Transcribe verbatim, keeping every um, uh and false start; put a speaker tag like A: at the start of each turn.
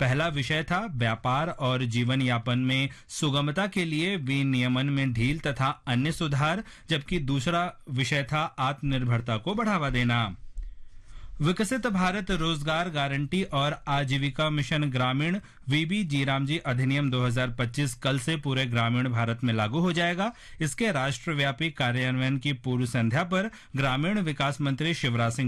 A: पहला विषय था व्यापार और जीवन यापन में सुगमता के लिए विनियमन में ढील तथा अन्य सुधार, जबकि दूसरा विषय था आत्मनिर्भरता को बढ़ावा देना। विकसित भारत रोजगार गारंटी और आजीविका मिशन ग्रामीण वीबी जीरामजी अधिनियम दो हज़ार पच्चीस कल से पूरे ग्रामीण भारत में लागू हो जाएगा। इसके राष्ट्रव्यापी कार्यान्वयन की पूर्व संध्या पर ग्रामीण विकास मंत्री शिवराज सिंह